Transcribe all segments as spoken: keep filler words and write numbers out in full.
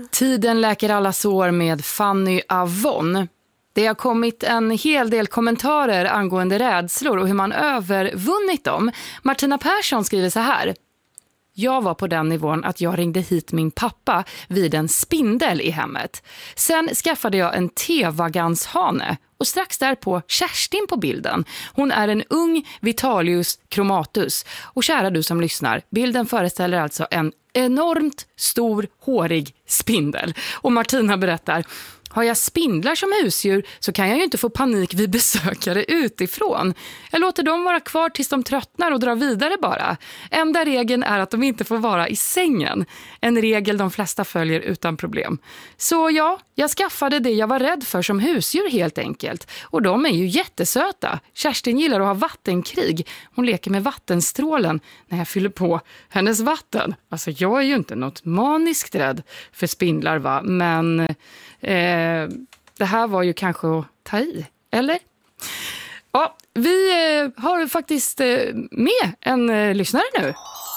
Tiden läker alla sår med Fanny Avon. Det har kommit en hel del kommentarer angående rädslor och hur man övervunnit dem. Martina Persson skriver så här. Jag var på den nivån att jag ringde hit min pappa vid en spindel i hemmet. Sen skaffade jag en T-vaganshane och strax därpå Kerstin på bilden. Hon är en ung Vitalius chromatus. Och kära du som lyssnar, bilden föreställer alltså en enormt stor, hårig spindel. Och Martina berättar... Har jag spindlar som husdjur så kan jag ju inte få panik vid besökare utifrån. Jag låter dem vara kvar tills de tröttnar och drar vidare bara. Enda regeln är att de inte får vara i sängen. En regel de flesta följer utan problem. Så ja, jag skaffade det jag var rädd för som husdjur helt enkelt. Och de är ju jättesöta. Kerstin gillar att ha vattenkrig. Hon leker med vattenstrålen när jag fyller på hennes vatten. Alltså jag är ju inte något maniskt rädd för spindlar va, men... Eh, det här var ju kanske att ta i, eller? Ja, vi eh, har faktiskt eh, med en eh, lyssnare nu.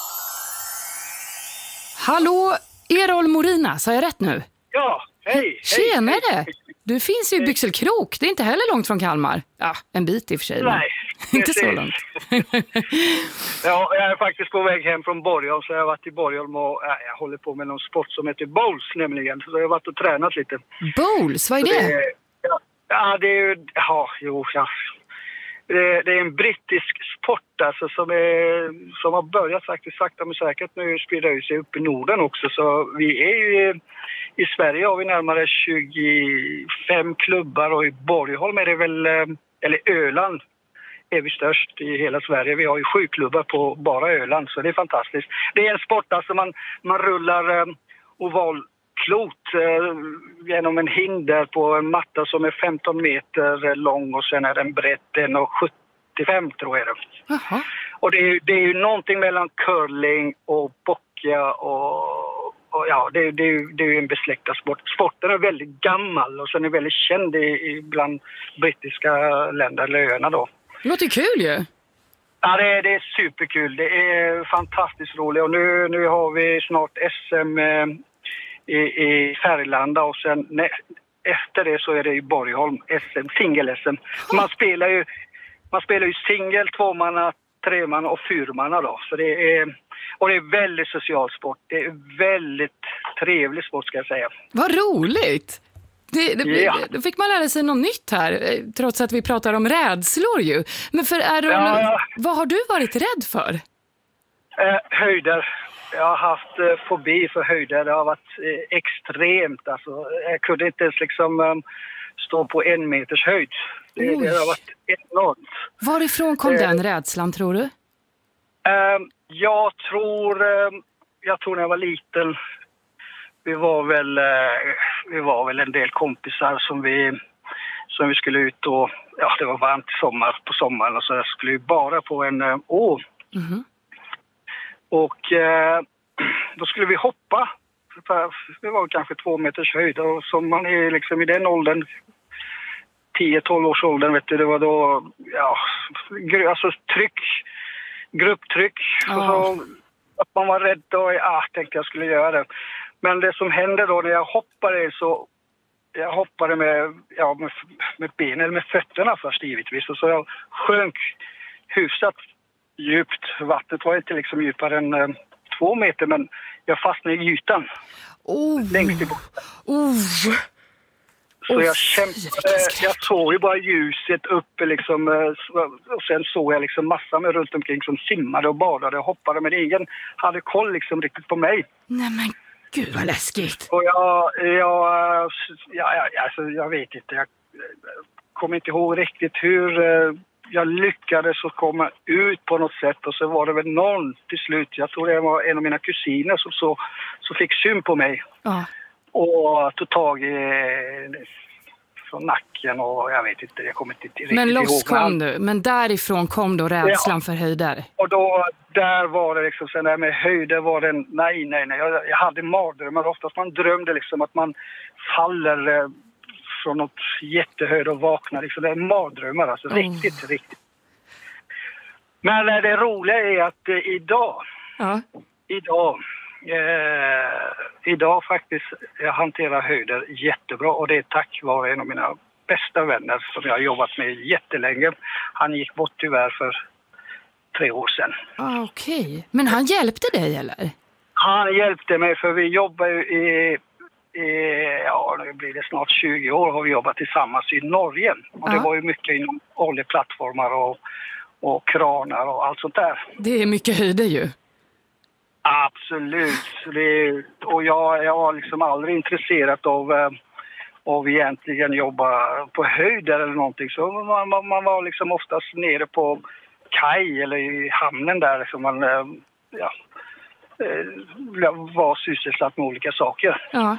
Hallå, Errol Morina, sa jag rätt nu? Ja, hej! Tjenare! Hej. Du finns ju i Byxelkrok, det är inte heller långt från Kalmar. Ja, en bit i och för sig. Nej, inte så långt. Ja, jag är faktiskt på väg hem från Borgholm, så jag har varit i Borgholm och äh, jag håller på med någon sport som heter bowls nämligen. Så jag har varit och tränat lite. Bowls, vad är det? det ja, ja, det är ju... Ja, jo, ja. Det, det är en brittisk sport alltså, som, är, som har börjat faktiskt sakta men säkert nu sprida ut sig upp i Norden också. Så vi är ju... I Sverige har vi närmare tjugofem klubbar och i Borgholm är det väl... Eller Öland är vi störst i hela Sverige. Vi har ju sju klubbar på bara Öland, så det är fantastiskt. Det är en sport alltså man, man rullar eh, ovalklot eh, genom en hinder på en matta som är femton meter lång och sen är den brett en komma sjuttiofem tror jag. Jaha. Och det är, det är ju någonting mellan curling och boccia och, och ja, det, det, det är ju en besläktad sport. Sporten är väldigt gammal och sen är väldigt känd i, i bland brittiska länder eller öarna då. Det låter kul ju. Ja, det är, det är superkul. Det är fantastiskt roligt. Och nu, nu har vi snart S M eh, i, i Färgelanda och sen ne, efter det så är det i Borgholm S M, singel-S M. Man spelar ju, man spelar ju singel, tvåmanna, tremanna och fyrmanna då. Så det är, och det är väldigt social sport. Det är väldigt trevlig sport ska jag säga. Vad roligt! Det, det, ja. Då fick man lära sig något nytt här, trots att vi pratar om rädslor ju. Men för är ja, ja. vad har du varit rädd för? Eh, höjder. Jag har haft eh, fobi för höjder. Det har varit eh, extremt. Alltså, jag kunde inte ens liksom um, stå på en meters höjd. Det, det har varit enormt. Varifrån kom eh, den rädslan, tror du? Eh, jag tror eh, jag tror när jag var liten. Vi var väl vi var väl en del kompisar som vi som vi skulle ut och ja det var varmt sommar på sommaren och så skulle vi bara på en å. Mm-hmm. Och eh, då skulle vi hoppa. Det var kanske två meters höjd och som man är liksom i den åldern tio tolv års åldern vet du det var då ja alltså tryck grupptryck oh. och så att man var rädd och ja tänkte jag skulle göra det. Men det som hände då när jag hoppade så jag hoppade med, ja, med, med benen eller med fötterna först givetvis. Och så jag sjönk hyfsat djupt. Vattnet var inte liksom djupare än eh, två meter men jag fastnade i ytan. Oh. Längst i botten. Oh. Så jag kämpade, jag såg ju bara ljuset uppe liksom och sen såg jag liksom massor med runt omkring som simmade och badade och hoppade men ingen hade koll liksom riktigt på mig. Nej men gud vad läskigt. Och jag, jag, ja, ja, alltså, jag vet inte, jag kommer inte ihåg riktigt hur jag lyckades att komma ut på något sätt och så var det väl någon till slut, jag tror det var en av mina kusiner som så, så fick syn på mig. Ja. Och tog tag i från nacken och jag vet inte, jag kommer inte riktigt ihåg. Men loss kom du, men därifrån kom då rädslan ja. för höjder. Och då, där var det liksom, sen där med höjder var det, nej, nej, nej, jag, jag hade mardrömmar, oftast man drömde liksom att man faller eh, från något jättehöjd och vaknar, liksom, det är mardrömmar, alltså mm. riktigt, riktigt. Men eh, det roliga är att eh, idag, ja. idag, Eh, idag faktiskt, jag hanterar höjder jättebra och det är tack vare en av mina bästa vänner som jag har jobbat med jättelänge. Han gick bort tyvärr för tre år sedan. Ah, okej. Okay. Men han hjälpte dig eller? Han hjälpte mig för vi jobbar ju i, i ja nu blir det snart tjugo år har vi jobbat tillsammans i Norge. Och ah. det var ju mycket inom oljeplattformar och, och kranar och allt sånt där. Det är mycket höjder ju. Absolut. Det, och jag, jag var liksom aldrig intresserad av, av egentligen jobba på höjder eller någonting. Så man, man, man var liksom oftast nere på kaj eller i hamnen där som man ja, var sysselsatt med olika saker. Ja.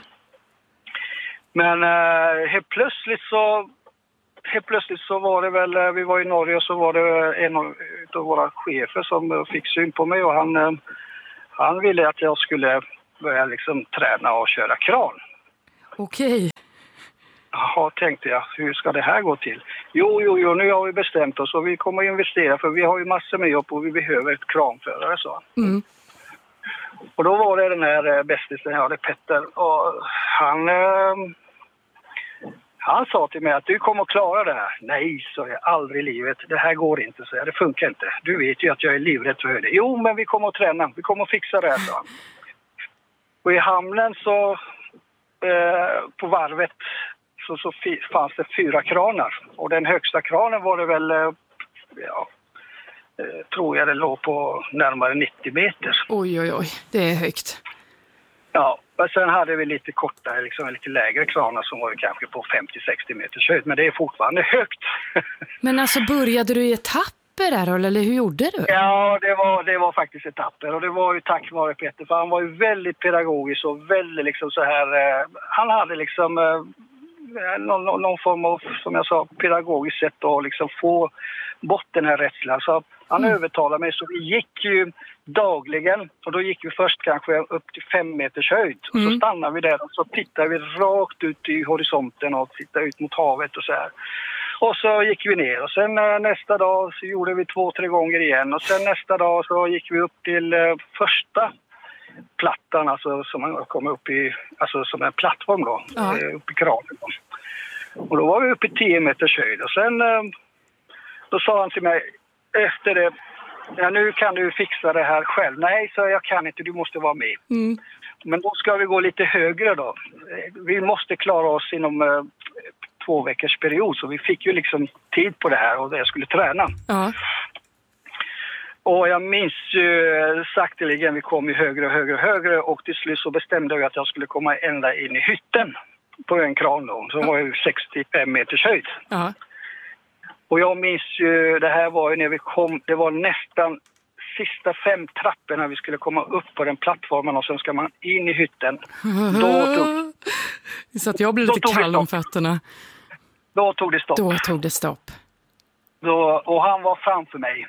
Men uh, helt plötsligt så helt plötsligt så var det väl, vi var i Norge och så var det en av, av våra chefer som fick syn på mig och han, uh, han ville att jag skulle börja liksom träna och köra kran. Okej. Jaha, tänkte jag, hur ska det här gå till? Jo, jo, jo, nu har vi bestämt oss och vi kommer att investera för vi har ju massor med jobb och vi behöver ett kranförare, så. Mm. Och då var det den här bästisen jag hade, Petter, och han, eh, han sa till mig att du kommer att klara det här. Nej, så jag, aldrig i livet. Det här går inte, så jag, det funkar inte. Du vet ju att jag är livrädd för det. Jo, men vi kommer att träna, vi kommer att fixa det här, sa han. Och i hamnen så, eh, på varvet, så, så fanns det fyra kranar. Och den högsta kranen var det väl, eh, ja, eh, tror jag det låg på närmare nittio meter. Oj, oj, oj. Det är högt. Ja, och sen hade vi lite kortare, liksom lite lägre kranar som var kanske på femtio till sextio meters höjd. Men det är fortfarande högt. Men alltså började du i etapper där, eller hur gjorde du? Ja, det var, det var faktiskt etapper. Och det var ju tack vare Peter, för han var ju väldigt pedagogisk och väldigt liksom så här, eh, han hade liksom eh, någon, någon form av, som jag sa, pedagogiskt sätt att liksom få bort den här rädslan. Så han mm. övertalade mig, så vi gick ju dagligen, och då gick vi först kanske upp till fem meters höjd. Och mm. så stannade vi där och så tittade vi rakt ut i horisonten och tittade ut mot havet och så här. Och så gick vi ner och sen äh, nästa dag så gjorde vi två, tre gånger igen. Och sen nästa dag så gick vi upp till äh, första plattan, alltså som man kommer upp i, alltså som en plattform då, ja. äh, upp i kranen. Och då var vi uppe i tio meters höjd och sen äh, då sa han till mig efter det, ja, nu kan du fixa det här själv. Nej, så jag kan inte, du måste vara med. Mm. Men då ska vi gå lite högre då. Vi måste klara oss inom eh, två veckors period, så vi fick ju liksom tid på det här och jag skulle träna. Ja. Och jag minns ju sakteligen, vi kom ju högre och högre och högre och till slut så bestämde jag att jag skulle komma ända in i hytten på en kran då, som ja. var ju sextiofem meters höjd. Ja. Och jag minns ju, det här var ju när vi kom, det var nästan sista fem trapporna vi skulle komma upp på den plattformen och sen ska man in i hytten. Då tog, så att jag blev lite kall om fötterna. Då tog det stopp. Då tog det stopp. Då, och han var framför mig.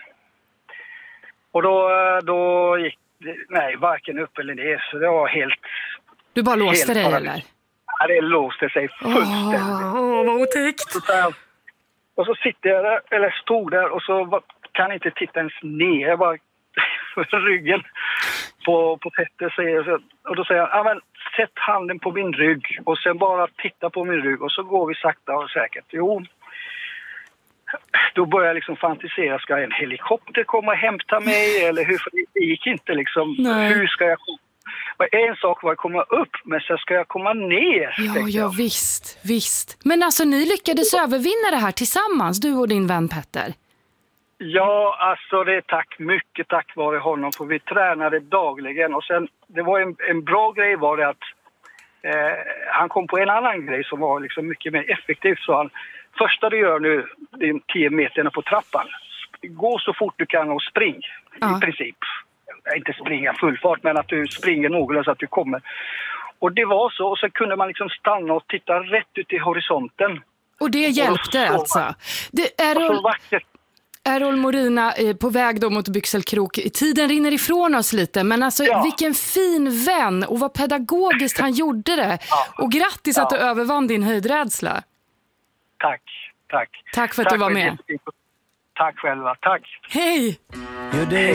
Och då, då gick det, nej, varken upp eller ner, så det var helt... Du bara låste dig bara, eller? Ja, det låste sig fullständigt. Åh, oh, vad otäckt. Och så sitter jag där, eller stod där och så kan inte titta ens ner. Jag bara ryggen på, på Petter säger så, och då säger han, ja men sätt handen på min rygg och sen bara titta på min rygg och så går vi sakta och säkert. Jo, då börjar jag liksom fantisera, ska en helikopter komma och hämta mig eller hur, för det gick inte liksom. Nej. Hur ska jag komma? En sak var att komma upp, men sen ska jag komma ner. Ja, ja visst, visst. Men alltså ni lyckades övervinna det här tillsammans, du och din vän Petter. Ja, alltså det är tack, mycket tack vare honom, för vi tränade dagligen. Och sen, det var en, en bra grej var det att eh, han kom på en annan grej som var liksom mycket mer effektivt. Så han, första du gör nu, det är tio meterna på trappan. Gå så fort du kan och spring, ja. I princip. Inte springa full fart, men att du springer någorlunda så att du kommer. Och det var så, och så kunde man liksom stanna och titta rätt ut i horisonten. Och det hjälpte och så, alltså. Det är och så vackert. Errol Morina på väg då mot Byxelkrok. Tiden rinner ifrån oss lite, men alltså ja. Vilken fin vän och vad pedagogiskt han gjorde det. Ja. Och grattis ja. Att du övervann din höjdrädsla. Tack, tack. Tack för att tack du var med. Tack själva, tack. Hej! Hej.